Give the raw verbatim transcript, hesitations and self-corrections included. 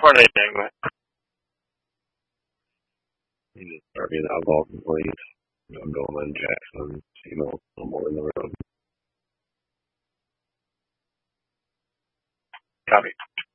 Morning, England. You just start being alcohol complaints. You know, Goldman, Jackson, you know, no more in the room. Copy.